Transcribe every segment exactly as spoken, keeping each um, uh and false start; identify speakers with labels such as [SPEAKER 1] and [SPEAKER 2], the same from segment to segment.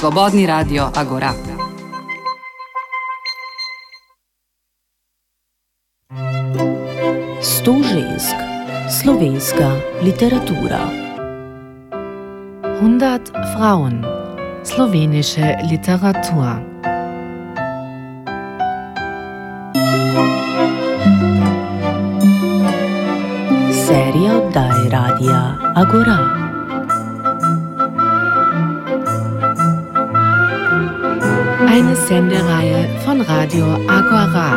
[SPEAKER 1] Svobodni radio Agora.
[SPEAKER 2] Sto žensk, slovenska literatura. hundert Frauen, slowenische Literatur. Serija oddaj Radia Agora. Eine Sendereihe von Radio Agora.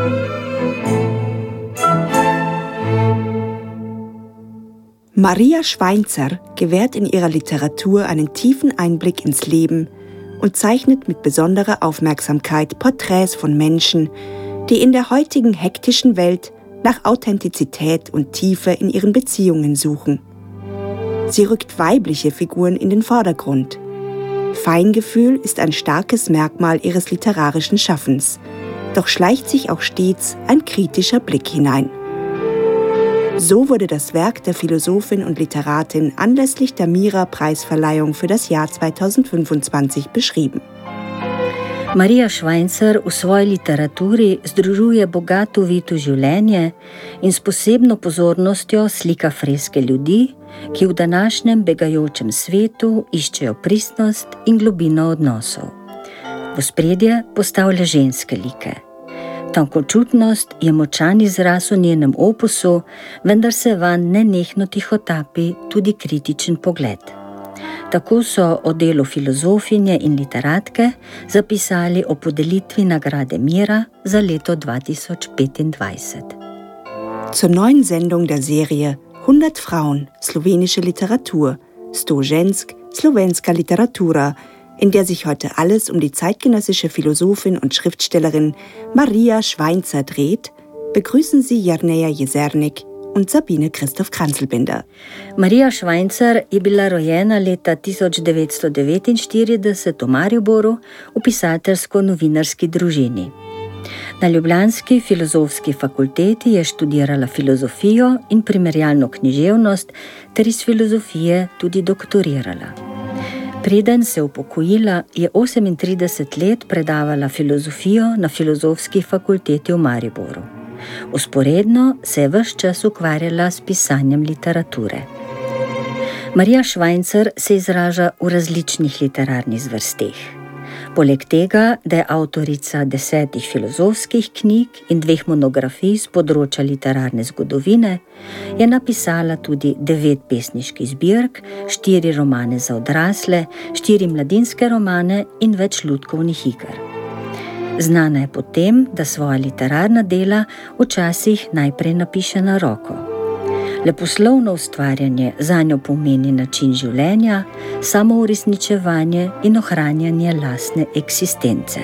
[SPEAKER 3] Maria Schweinzer gewährt in ihrer Literatur einen tiefen Einblick ins Leben und zeichnet mit besonderer Aufmerksamkeit Porträts von Menschen, die in der heutigen hektischen Welt nach Authentizität und Tiefe in ihren Beziehungen suchen. Sie rückt weibliche Figuren in den Vordergrund. Feingefühl ist ein starkes Merkmal ihres literarischen Schaffens, doch schleicht sich auch stets ein kritischer Blick hinein. So wurde das Werk der Philosophin und Literatin anlässlich der Mira-Preisverleihung für das Jahr zweitausendfünfundzwanzig beschrieben.
[SPEAKER 4] Maria Schweincer v svoji literaturi združuje bogato vito življenje in s posebno pozornostjo slika freske ljudi, ki v današnjem begajočem svetu iščejo pristnost in globino odnosov. V ospredje postavlja ženske like. Tankočutnost je močan izraz v njenem opusu, vendar se vanj nenehno tihotapi tudi kritičen pogled. Tako so o delu filozofinje in literatke zapisali o podelitvi nagrade Mira za leto zweitausendfünfundzwanzig.
[SPEAKER 3] Zur neuen Sendung der Serie hundert Frauen, slowenische Literatur, Sto žensk, slovenska literatura, in der sich heute alles um die zeitgenössische Philosophin und Schriftstellerin Maria Schweincer dreht, begrüßen Sie Jerneja Jezernik und Sabine Christoph-Kranzelbinder.
[SPEAKER 4] Maria Schweincer je bila rojena leta tisoč devetsto devetinštirideset v Mariboru v pisateljsko-novinarski družini. Na ljubljanski filozofski fakulteti je študirala filozofijo in primerjalno književnost ter iz filozofije tudi doktorirala. Preden se upokojila, je osemintrideset let predavala filozofijo na filozofski fakulteti v Mariboru. Vzporedno se je ves čas ukvarjala s pisanjem literature. Maria Schweincer se izraža v različnih literarnih zvrsteh. Poleg tega, da je avtorica desetih filozofskih knjig in dveh monografij z področja literarne zgodovine, je napisala tudi devet pesniških zbirk, štiri romane za odrasle, štiri mladinske romane in več lutkovnih iger. Znana je po tem, da svoja literarna dela včasih najprej napiše na roko. Leposlovno ustvarjanje zanjo pomeni način življenja, samouresničevanje in ohranjanje lastne eksistence.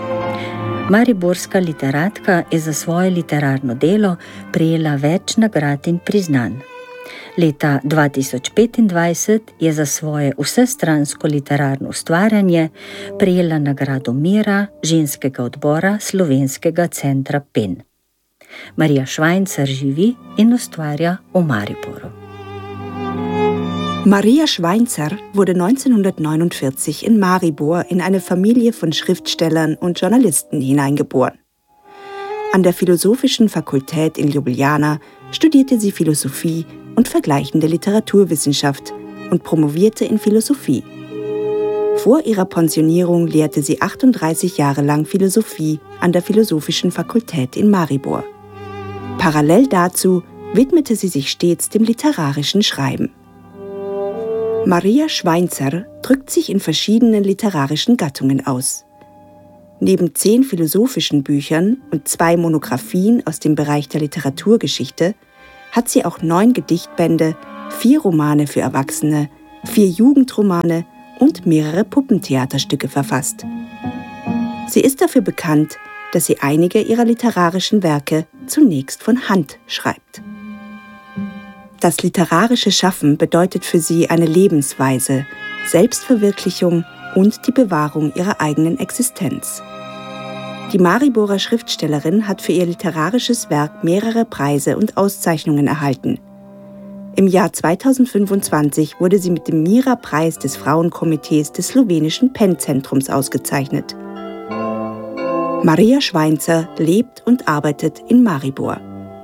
[SPEAKER 4] Mariborska literatka je za svoje literarno delo prejela več nagrad in priznanj. Leta dva tisoč petindvajset je za svoje vsestransko literarno ustvarjanje prejela nagrado Mira ženskega odbora Slovenskega centra Pen. Maria Schweincer živi in ustvarja v Mariboru.
[SPEAKER 3] Maria Schweincer wurde neunzehnhundertneunundvierzig in Maribor in eine Familie von Schriftstellern und Journalisten hineingeboren. An der Philosophischen Fakultät in Ljubljana studierte sie Philosophie und vergleichende Literaturwissenschaft und promovierte in Philosophie. Vor ihrer Pensionierung lehrte sie achtunddreißig Jahre lang Philosophie an der Philosophischen Fakultät in Maribor. Parallel dazu widmete sie sich stets dem literarischen Schreiben. Maria Schweincer drückt sich in verschiedenen literarischen Gattungen aus. Neben zehn philosophischen Büchern und zwei Monographien aus dem Bereich der Literaturgeschichte hat sie auch neun Gedichtbände, vier Romane für Erwachsene, vier Jugendromane und mehrere Puppentheaterstücke verfasst. Sie ist dafür bekannt, dass sie einige ihrer literarischen Werke zunächst von Hand schreibt. Das literarische Schaffen bedeutet für sie eine Lebensweise, Selbstverwirklichung und die Bewahrung ihrer eigenen Existenz. Die Mariborer Schriftstellerin hat für ihr literarisches Werk mehrere Preise und Auszeichnungen erhalten. Im Jahr zweitausendfünfundzwanzig wurde sie mit dem Mira-Preis des Frauenkomitees des slowenischen Penn-Zentrums ausgezeichnet. Maria Schweinzer lebt und arbeitet in Maribor.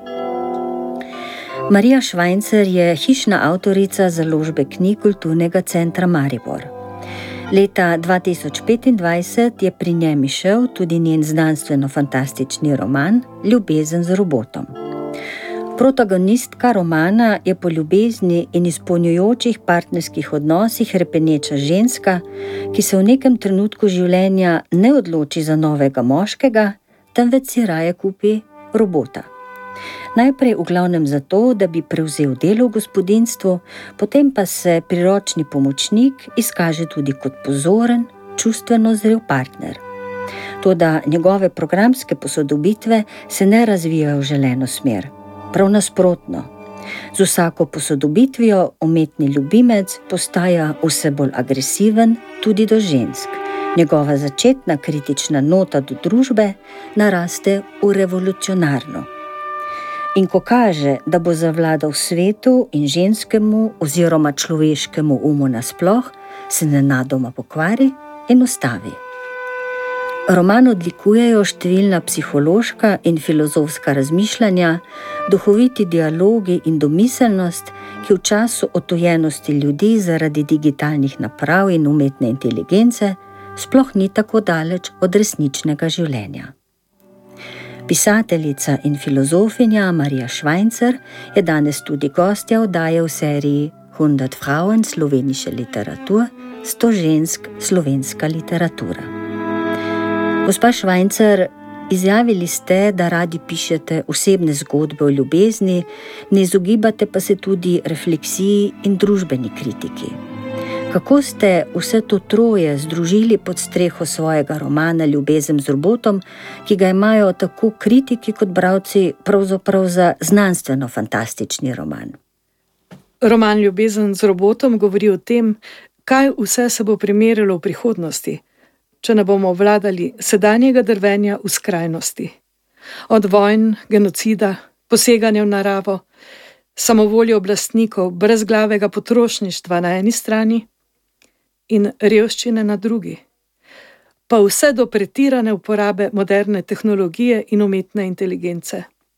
[SPEAKER 4] Maria Schweincer je hišna avtorica založbe knjig Kulturnega centra Maribor. Leta dva tisoč petindvajset je pri njej izšel tudi njen znanstveno-fantastični roman Ljubezen z robotom. Protagonistka romana je po ljubezni in izpolnjujočih partnerskih odnosih hrepeneča ženska, ki se v nekem trenutku življenja ne odloči za novega moškega, temveč si raje kupi robota. Najprej v glavnem zato, da bi prevzel delo v gospodinjstvu, potem pa se priročni pomočnik izkaže tudi kot pozoren, čustveno zrel partner. Toda njegove programske posodobitve se ne razvijajo v želeno smer. Prav nasprotno. Z vsako posodobitvijo umetni ljubimec postaja vse bolj agresiven tudi do žensk. Njegova začetna kritična nota do družbe naraste v revolucionarno. In ko kaže, da bo zavladal svetu in ženskemu oziroma človeškemu umu nasploh, se nenadoma pokvari in ustavi. Roman odlikujejo številna psihološka in filozofska razmišljanja, duhoviti dialogi in domiselnost, ki v času odtujenosti ljudi zaradi digitalnih naprav in umetne inteligence sploh ni tako daleč od resničnega življenja. Pisateljica in filozofinja Maria Schweincer je danes tudi gostja oddaje v seriji hundert Frauen slovenische Literatur, sto žensk slovenska literatura. Gospa Schweincer, izjavili ste, da radi pišete osebne zgodbe o ljubezni, ne izogibate pa se tudi refleksiji in družbeni kritiki. Kako ste vse to troje združili pod streho svojega romana Ljubezen z robotom, ki ga imajo tako kritiki kot bralci pravzaprav za znanstveno-fantastični roman?
[SPEAKER 1] Roman Ljubezen z robotom govori o tem, kaj vse se bo primerilo v prihodnosti, če ne bomo obvladali sedanjega drvenja v skrajnosti. Od vojn, genocida, poseganja v naravo, samovolje oblastnikov, brezglavega potrošništva na eni strani in revščine na drugi, pa vse do pretirane uporabe moderne tehnologije in umetne inteligence.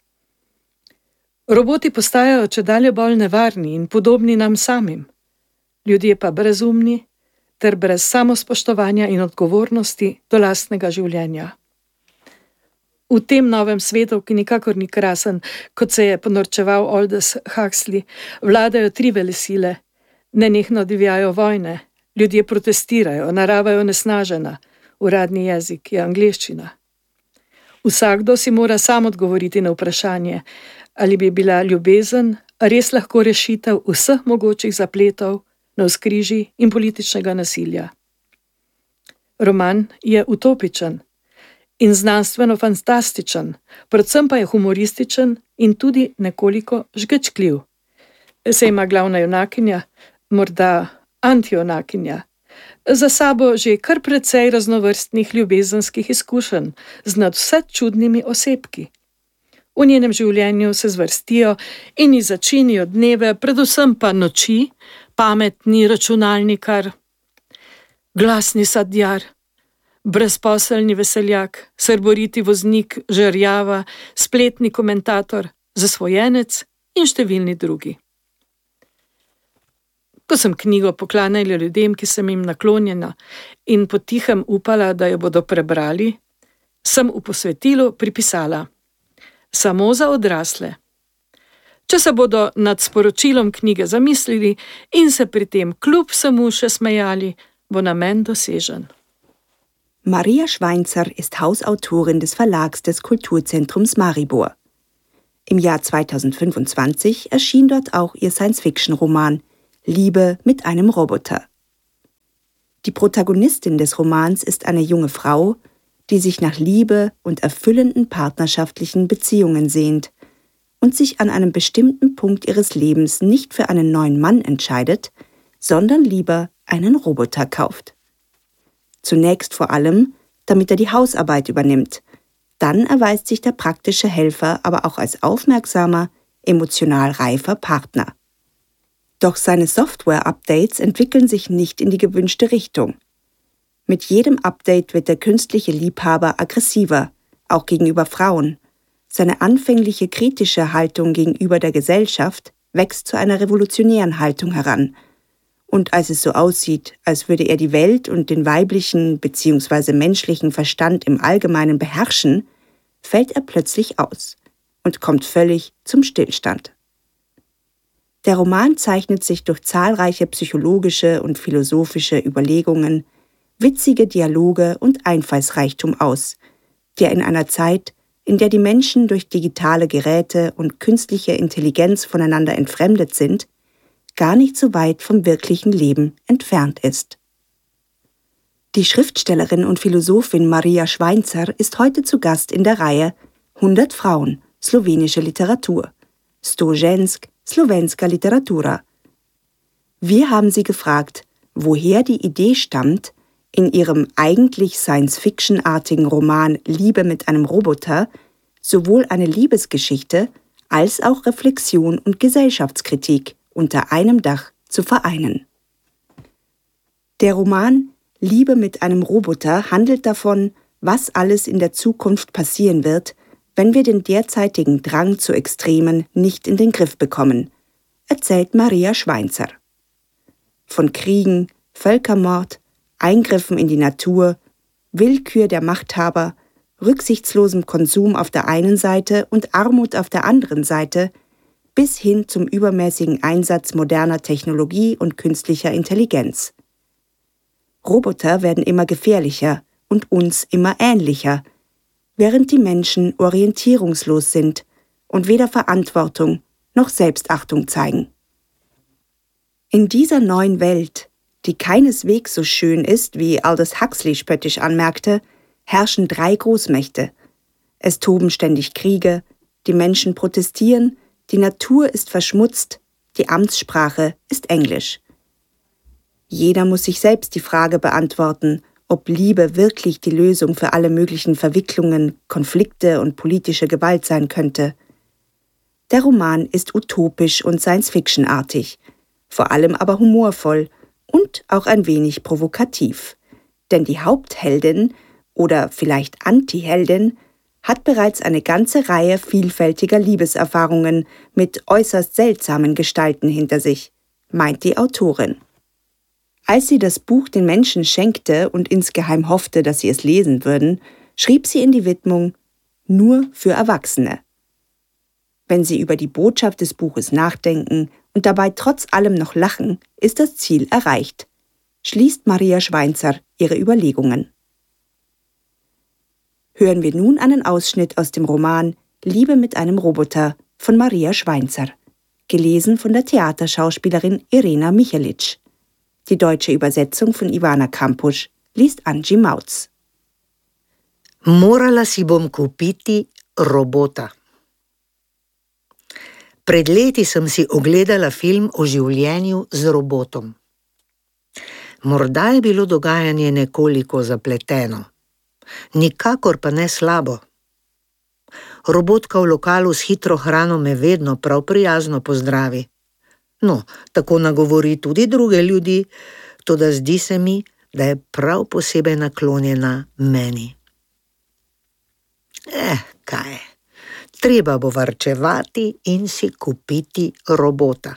[SPEAKER 1] Roboti postajajo čedalje bolj nevarni in podobni nam samim, ljudje pa brezumni ter brez samospoštovanja in odgovornosti do lastnega življenja. V tem novem svetu, ki nikakor ni krasen, kot se je ponorčeval Aldous Huxley, vladajo tri velesile, nenehno divjajo vojne, ljudje protestirajo, narava je onesnažena, uradni jezik je angleščina. Vsakdo si mora sam odgovoriti na vprašanje, ali bi bila ljubezen res lahko rešitev vseh mogočih zapletov, navzkrižij in političnega nasilja. Roman je utopičen in znanstveno-fantastičen, predvsem pa je humorističen in tudi nekoliko žgečkljiv. Se ima glavna junakinja, morda antijunakinja, za sabo že kar precej raznovrstnih ljubezenskih izkušenj z nadvse čudnimi osebki. V njenem življenju se zvrstijo in ji začinijo dneve, predvsem pa noči, pametni računalnikar, glasni sadjar, brezposelni veseljak, srboriti voznik, žerjava, spletni komentator, zasvojenec in številni drugi. Ko sem knjigo poklanjala ljudem, ki sem jim naklonjena in potihem upala, da jo bodo prebrali, sem v posvetilu pripisala: samo za odrasle. Če se bodo nad sporočilom knjige zamislili in se pri tem kljub vsemu še smejali, bo namen dosežen.
[SPEAKER 3] Maria Schweincer ist Hausautorin des Verlags des Kulturzentrums Maribor. Im Jahr zweitausendfünfundzwanzig erschien dort auch ihr Science-Fiction-Roman Liebe mit einem Roboter. Die Protagonistin des Romans ist eine junge Frau, die sich nach Liebe und erfüllenden partnerschaftlichen Beziehungen sehnt und sich an einem bestimmten Punkt ihres Lebens nicht für einen neuen Mann entscheidet, sondern lieber einen Roboter kauft. Zunächst vor allem, damit er die Hausarbeit übernimmt. Dann erweist sich der praktische Helfer aber auch als aufmerksamer, emotional reifer Partner. Doch seine Software-Updates entwickeln sich nicht in die gewünschte Richtung. Mit jedem Update wird der künstliche Liebhaber aggressiver, auch gegenüber Frauen. Seine anfängliche kritische Haltung gegenüber der Gesellschaft wächst zu einer revolutionären Haltung heran. Und als es so aussieht, als würde er die Welt und den weiblichen bzw. menschlichen Verstand im Allgemeinen beherrschen, fällt er plötzlich aus und kommt völlig zum Stillstand. Der Roman zeichnet sich durch zahlreiche psychologische und philosophische Überlegungen, witzige Dialoge und Einfallsreichtum aus, der in einer Zeit, in der die Menschen durch digitale Geräte und künstliche Intelligenz voneinander entfremdet sind, gar nicht so weit vom wirklichen Leben entfernt ist. Die Schriftstellerin und Philosophin Maria Schweinzer ist heute zu Gast in der Reihe hundert Frauen, slowenische Literatur, sto žensk, slovenska literatura. Wir haben sie gefragt, woher die Idee stammt, in ihrem eigentlich Science-Fiction-artigen Roman Liebe mit einem Roboter sowohl eine Liebesgeschichte als auch Reflexion und Gesellschaftskritik unter einem Dach zu vereinen. Der Roman Liebe mit einem Roboter handelt davon, was alles in der Zukunft passieren wird, wenn wir den derzeitigen Drang zu Extremen nicht in den Griff bekommen, erzählt Maria Schweinzer. Von Kriegen, Völkermord, Eingriffen in die Natur, Willkür der Machthaber, rücksichtslosem Konsum auf der einen Seite und Armut auf der anderen Seite bis hin zum übermäßigen Einsatz moderner Technologie und künstlicher Intelligenz. Roboter werden immer gefährlicher und uns immer ähnlicher, während die Menschen orientierungslos sind und weder Verantwortung noch Selbstachtung zeigen. In dieser neuen Welt, die keineswegs so schön ist, wie Aldous Huxley spöttisch anmerkte, herrschen drei Großmächte. Es toben ständig Kriege, die Menschen protestieren, die Natur ist verschmutzt, die Amtssprache ist Englisch. Jeder muss sich selbst die Frage beantworten, ob Liebe wirklich die Lösung für alle möglichen Verwicklungen, Konflikte und politische Gewalt sein könnte. Der Roman ist utopisch und Science-Fiction-artig, vor allem aber humorvoll und auch ein wenig provokativ. Denn die Hauptheldin oder vielleicht Antiheldin hat bereits eine ganze Reihe vielfältiger Liebeserfahrungen mit äußerst seltsamen Gestalten hinter sich, meint die Autorin. Als sie das Buch den Menschen schenkte und insgeheim hoffte, dass sie es lesen würden, schrieb sie in die Widmung »Nur für Erwachsene«. Wenn sie über die Botschaft des Buches nachdenken und dabei trotz allem noch lachen, ist das Ziel erreicht, schließt Maria Schweinzer ihre Überlegungen. Hören wir nun einen Ausschnitt aus dem Roman Liebe mit einem Roboter von Maria Schweinzer, gelesen von der Theaterschauspielerin Irena Michelic. Die deutsche Übersetzung von Ivana Kampusch liest Angie Mautz.
[SPEAKER 5] Morala si bom kupiti robota. Pred leti sem si ogledala film o življenju z robotom. Morda je bilo dogajanje nekoliko zapleteno, nikakor pa ne slabo. Robotka v lokalu s hitro hrano me vedno prav prijazno pozdravi. No, tako nagovori tudi druge ljudi, toda zdi se mi, da je prav posebej naklonjena meni. Eh, kaj? Treba bo varčevati in si kupiti robota.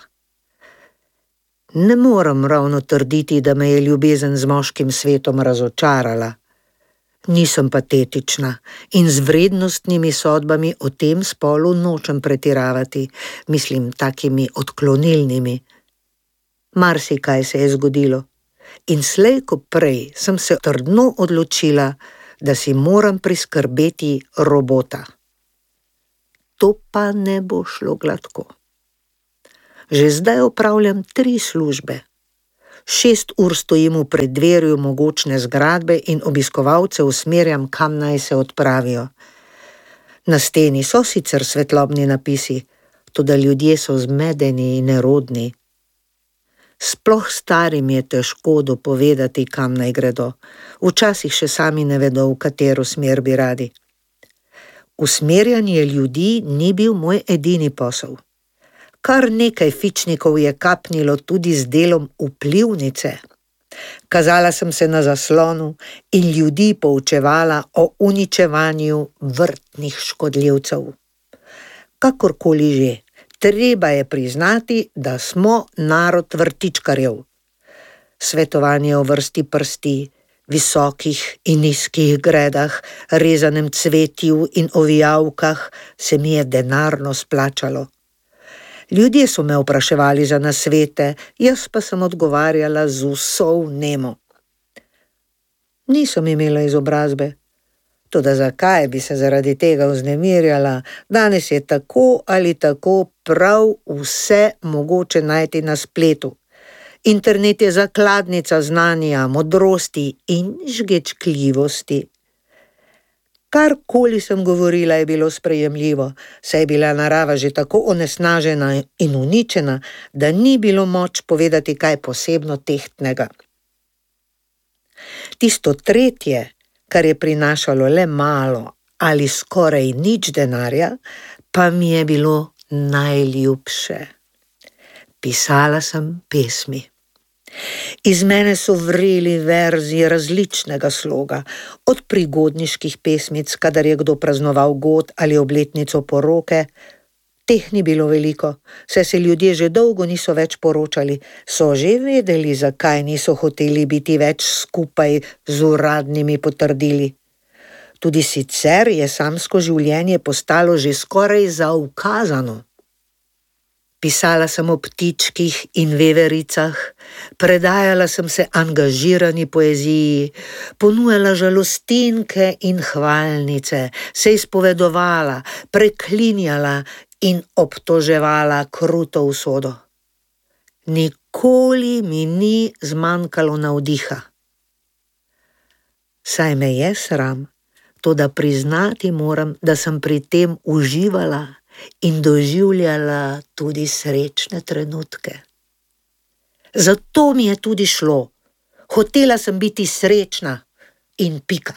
[SPEAKER 5] Ne moram ravno trditi, da me je ljubezen z moškim svetom razočarala. Nisem patetična in z vrednostnimi sodbami o tem spolu nočem pretiravati, mislim takimi odklonilnimi. Marsikaj se je zgodilo in slej ko prej sem se trdno odločila, da si moram priskrbeti robota. To pa ne bo šlo gladko. Že zdaj opravljam tri službe. Šest ur stojim v preddverju mogočne zgradbe in obiskovalce usmerjam, kam naj se odpravijo. Na steni so sicer svetlobni napisi, toda ljudje so zmedeni in nerodni. Sploh starim je težko dopovedati, kam naj gredo. Včasih še sami ne vedo, v katero smer bi radi. Usmerjanje ljudi ni bil moj edini posel. Kar nekaj fičnikov je kapnilo tudi z delom vplivnice. Kazala sem se na zaslonu in ljudi poučevala o uničevanju vrtnih škodljivcev. Kakorkoli že, treba je priznati, da smo narod vrtičkarjev. Svetovanje o vrsti prsti, visokih in nizkih gredah, rezanem cvetju in ovijavkah se mi je denarno splačalo. Ljudje so me vpraševali za nasvete, jaz pa sem odgovarjala z vso vnemo. Nisem imela izobrazbe. Toda zakaj bi se zaradi tega vznemirjala? Danes je tako ali tako prav vse mogoče najti na spletu. Internet je zakladnica znanja, modrosti in žgečkljivosti. Karkoli sem govorila, je bilo sprejemljivo, saj je bila narava že tako onesnažena in uničena, da ni bilo moč povedati kaj posebno tehtnega. Tisto tretje, kar je prinašalo le malo ali skoraj nič denarja, pa mi je bilo najljubše. Pisala sem pesmi. Iz mene so vreli verzi različnega sloga, od prigodniških pesmic, kadar je kdo praznoval god ali obletnico poroke. Teh ni bilo veliko, saj se ljudje že dolgo niso več poročali, so že vedeli, zakaj niso hoteli biti več skupaj z uradnimi potrdili. Tudi sicer je samsko življenje postalo že skoraj zaukazano. Pisala sem o ptičkih in vevericah, predajala sem se angažirani poeziji, ponujala žalostinke in hvalnice, se izpovedovala, preklinjala in obtoževala kruto usodo. Nikoli mi ni zmanjkalo navdiha. Saj me je sram, toda priznati moram, da sem pri tem uživala in doživljala tudi srečne trenutke. Zato mi je tudi šlo. Hotela sem biti srečna in pika.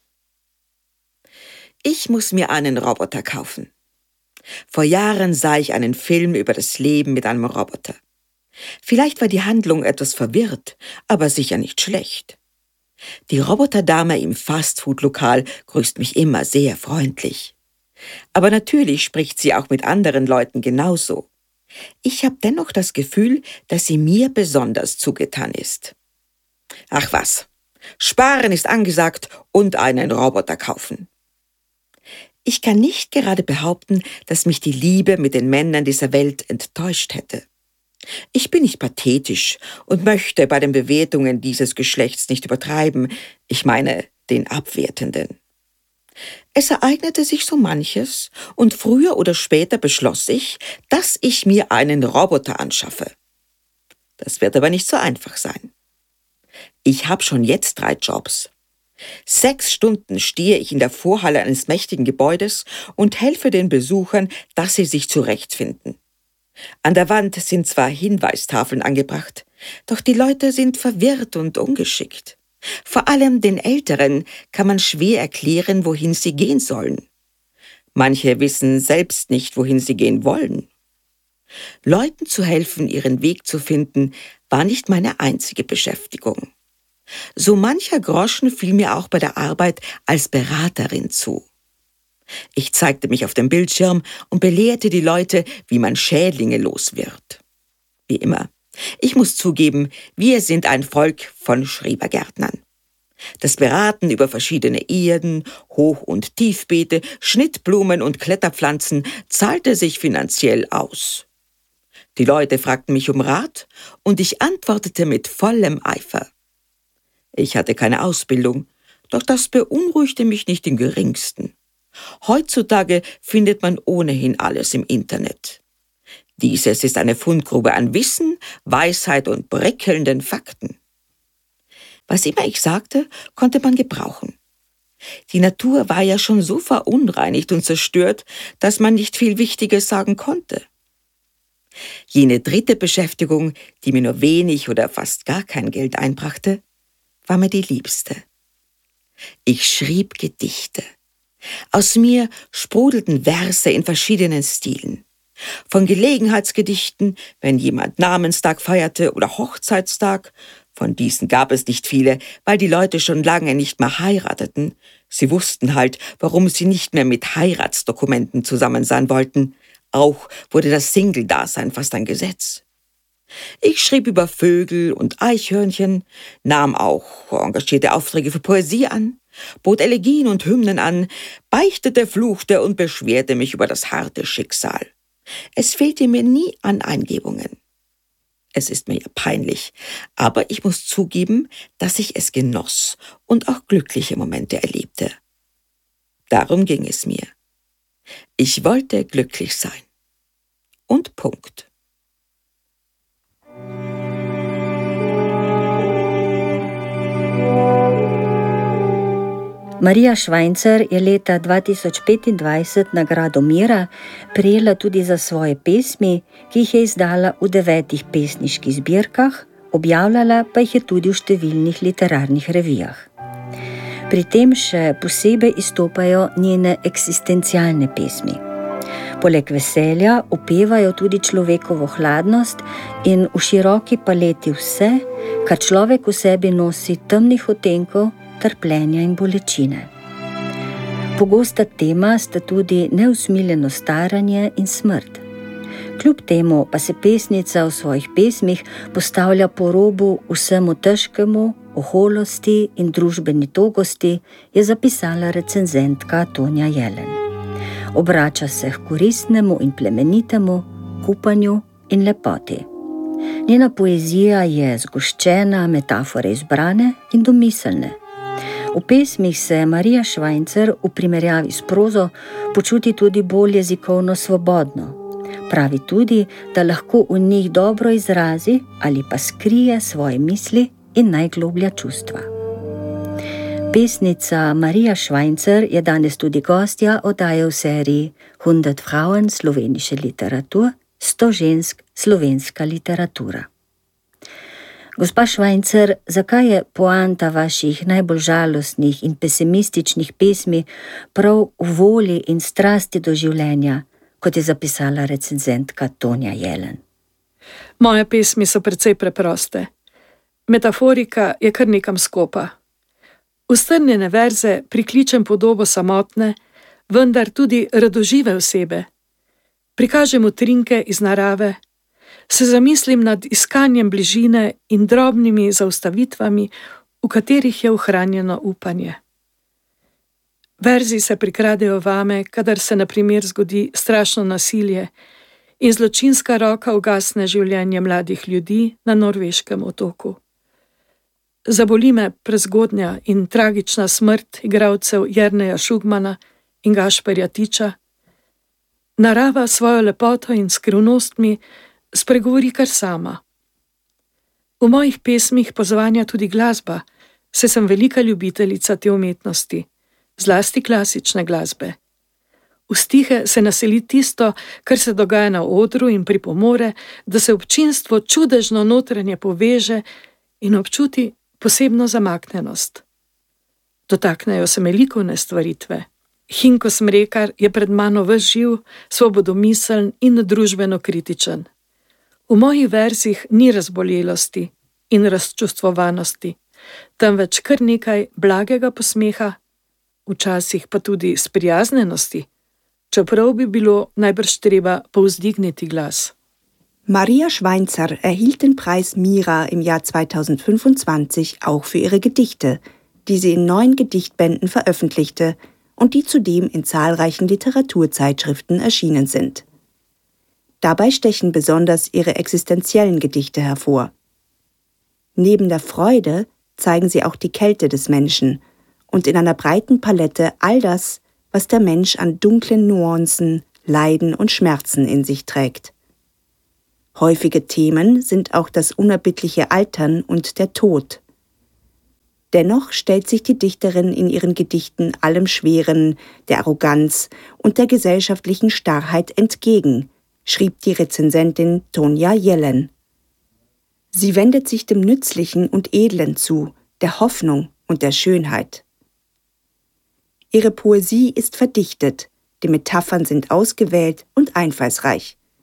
[SPEAKER 6] Ich muss mir einen Roboter kaufen. Vor Jahren sah ich einen Film über das Leben mit einem Roboter. Vielleicht war die Handlung etwas verwirrt, aber sicher nicht schlecht. Die Roboterdame im Fastfood-Lokal grüßt mich immer sehr freundlich. Aber natürlich spricht sie auch mit anderen Leuten genauso. Ich habe dennoch das Gefühl, dass sie mir besonders zugetan ist. Ach was, sparen ist angesagt und einen Roboter kaufen. Ich kann nicht gerade behaupten, dass mich die Liebe mit den Männern dieser Welt enttäuscht hätte. Ich bin nicht pathetisch und möchte bei den Bewertungen dieses Geschlechts nicht übertreiben, ich meine den abwertenden. Es ereignete sich so manches und früher oder später beschloss ich, dass ich mir einen Roboter anschaffe. Das wird aber nicht so einfach sein. Ich habe schon jetzt drei Jobs. Sechs Stunden stehe ich in der Vorhalle eines mächtigen Gebäudes und helfe den Besuchern, dass sie sich zurechtfinden. An der Wand sind zwar Hinweistafeln angebracht, doch die Leute sind verwirrt und ungeschickt. Vor allem den Älteren kann man schwer erklären, wohin sie gehen sollen. Manche wissen selbst nicht, wohin sie gehen wollen. Leuten zu helfen, ihren Weg zu finden, war nicht meine einzige Beschäftigung. So mancher Groschen fiel mir auch bei der Arbeit als Beraterin zu. Ich zeigte mich auf dem Bildschirm und belehrte die Leute, wie man Schädlinge los wird. Wie immer. Ich muss zugeben, wir sind ein Volk von Schrebergärtnern. Das Beraten über verschiedene Erden, Hoch- und Tiefbeete, Schnittblumen und Kletterpflanzen zahlte sich finanziell aus. Die Leute fragten mich um Rat und ich antwortete mit vollem Eifer. Ich hatte keine Ausbildung, doch das beunruhigte mich nicht im geringsten. Heutzutage findet man ohnehin alles im Internet. Dieses ist eine Fundgrube an Wissen, Weisheit und prickelnden Fakten. Was immer ich sagte, konnte man gebrauchen. Die Natur war ja schon so verunreinigt und zerstört, dass man nicht viel Wichtiges sagen konnte. Jene dritte Beschäftigung, die mir nur wenig oder fast gar kein Geld einbrachte, war mir die liebste. Ich schrieb Gedichte. Aus mir sprudelten Verse in verschiedenen Stilen. Von Gelegenheitsgedichten, wenn jemand Namenstag feierte oder Hochzeitstag. Von diesen gab es nicht viele, weil die Leute schon lange nicht mehr heirateten. Sie wussten halt, warum sie nicht mehr mit Heiratsdokumenten zusammen sein wollten. Auch wurde das Single-Dasein fast ein Gesetz. Ich schrieb über Vögel und Eichhörnchen, nahm auch engagierte Aufträge für Poesie an, bot Elegien und Hymnen an, beichtete, fluchte und beschwerte mich über das harte Schicksal. Es fehlte mir nie an Eingebungen. Es ist mir ja peinlich, aber ich muss zugeben, dass ich es genoss und auch glückliche Momente erlebte. Darum ging es mir. Ich wollte glücklich sein. Und Punkt.
[SPEAKER 4] Marija Švajncer je leta dva tisoč petindvajset nagrado Mira prejela tudi za svoje pesmi, ki jih je izdala v devetih pesniških zbirkah, objavljala pa jih je tudi v številnih literarnih revijah. Pri tem še posebej izstopajo njene eksistencialne pesmi. Poleg veselja opevajo tudi človekovo hladnost in v široki paleti vse, kar človek v sebi nosi temnih odtenkov, trpljenja in bolečine. Pogosta tema sta tudi neusmiljeno staranje in smrt. Kljub temu pa se pesnica v svojih pesmih postavlja po robu vsemu težkemu, oholosti in družbeni togosti, je zapisala recenzentka Tonja Jelen. Obrača se k koristnemu in plemenitemu, kupanju in lepoti. Njena poezija je zgoščena, metafore izbrane in domiselne. V pesmih se Marija Švajncer v primerjavi s prozo počuti tudi bolj jezikovno svobodno. Pravi tudi, da lahko v njih dobro izrazi ali pa skrije svoje misli in najgloblja čustva. Pesnica Marija Švajncer je danes tudi gostja oddaje v seriji hundert Frauen slovenische Literatur, sto žensk slovenska literatura. Gospa Švajncer, zakaj je poanta vaših najbolj žalostnih in pesimističnih pesmi prav v volji in strasti do življenja, kot je zapisala recenzentka Tonja Jelen?
[SPEAKER 1] Moje pesmi so precej preproste. Metaforika je kar nekam skopa. V strnjene verze prikličem podobo samotne, vendar tudi radožive osebe. Prikažem utrinke iz narave, se zamislim nad iskanjem bližine in drobnimi zaustavitvami, v katerih je ohranjeno upanje. Verzi se prikradejo vame, kadar se na primer zgodi strašno nasilje in zločinska roka ugasne življenje mladih ljudi na norveškem otoku. Zaboli me prezgodnja in tragična smrt igralcev Jerneja Šugmana in Gašperja Tiča. Narava svojo lepoto in skrivnostmi spregovori kar sama. V mojih pesmih pozvanja tudi glasba, saj sem velika ljubiteljica te umetnosti, zlasti klasične glasbe. V stihe se naseli tisto, kar se dogaja na odru in pripomore, da se občinstvo čudežno notranje poveže in občuti posebno zamaknjenost. Dotaknejo se me likovne stvaritve. Hinko Smrekar je pred mano ves živ, svobodomiseln in družbeno kritičen. V mojih verzih ni razboljelosti in razčustvovanosti, temveč kar nekaj blagega posmeha, včasih pa tudi sprijaznjenosti, čeprav bi bilo najbrž treba povzdigniti glas.
[SPEAKER 3] Marija Švajncer erhielt den Preis Mira im Jahr zweitausendfünfundzwanzig auch für ihre Gedichte, die sie in neun Gedichtbänden veröffentlichte und die zudem in zahlreichen Literaturzeitschriften erschienen sind. Dabei stechen besonders ihre existenziellen Gedichte hervor. Neben der Freude zeigen sie auch die Kälte des Menschen und in einer breiten Palette all das, was der Mensch an dunklen Nuancen, Leiden und Schmerzen in sich trägt. Häufige Themen sind auch das unerbittliche Altern und der Tod. Dennoch stellt sich die Dichterin in ihren Gedichten allem Schweren, der Arroganz und der gesellschaftlichen Starrheit entgegen, schrieb die Rezensentin Tonja Jelen. Sie wendet sich dem Nützlichen und Edlen zu, der Hoffnung und der Schönheit. Ihre Poesie ist verdichtet, die Metaphern sind ausgewählt und einfallsreich.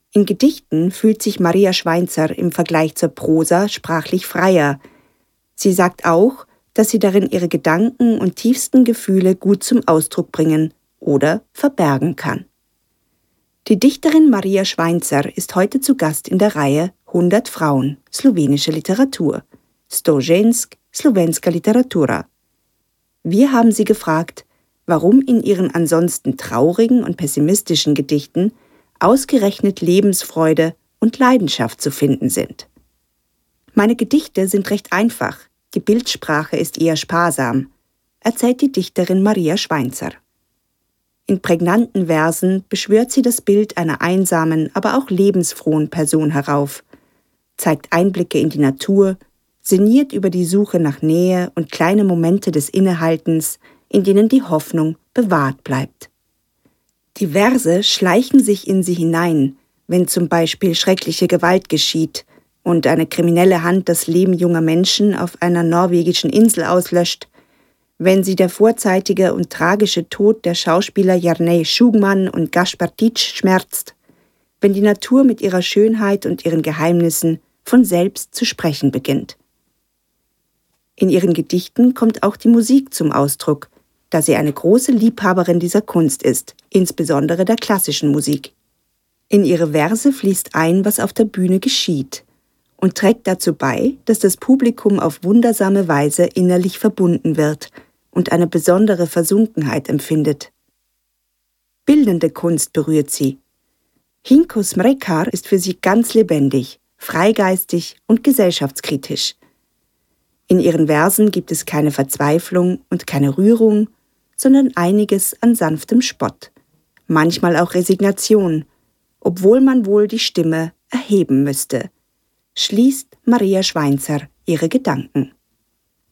[SPEAKER 3] In Gedichten fühlt sich Maria Schweizer im Vergleich zur Prosa sprachlich freier. Sie sagt auch, dass sie darin ihre Gedanken und tiefsten Gefühle gut zum Ausdruck bringen oder verbergen kann. Die Dichterin Maria Schweizer ist heute zu Gast in der Reihe hundert Frauen, slowenische Literatur, sto žensk, slovenska literatura. Wir haben sie gefragt, warum in ihren ansonsten traurigen und pessimistischen Gedichten ausgerechnet Lebensfreude und Leidenschaft zu finden sind. Meine Gedichte sind recht einfach, die Bildsprache ist eher sparsam, erzählt die Dichterin Maria Schweizer. In prägnanten Versen beschwört sie das Bild einer einsamen, aber auch lebensfrohen Person herauf, zeigt Einblicke in die Natur, sinniert über die Suche nach Nähe und kleine Momente des Innehaltens, in denen die Hoffnung bewahrt bleibt. Die Verse schleichen sich in sie hinein, wenn zum Beispiel schreckliche Gewalt geschieht und eine kriminelle Hand das Leben junger Menschen auf einer norwegischen Insel auslöscht, wenn sie der vorzeitige und tragische Tod der Schauspieler Jarnej Schugman und Gaspar Tič schmerzt, wenn die Natur mit ihrer Schönheit und ihren Geheimnissen von selbst zu sprechen beginnt. In ihren Gedichten kommt auch die Musik zum Ausdruck, da sie eine große Liebhaberin dieser Kunst ist, insbesondere der klassischen Musik. In ihre Verse fließt ein, was auf der Bühne geschieht, und trägt dazu bei, dass das Publikum auf wundersame Weise innerlich verbunden wird und eine besondere Versunkenheit empfindet. Bildende Kunst berührt sie. Hinko Smrekar ist für sie ganz lebendig, freigeistig und gesellschaftskritisch. In ihren Versen gibt es keine Verzweiflung und keine Rührung, sondern einiges an sanftem Spott, manchmal auch Resignation, obwohl man wohl die Stimme erheben müsste, schließt Maria Schweizer ihre Gedanken.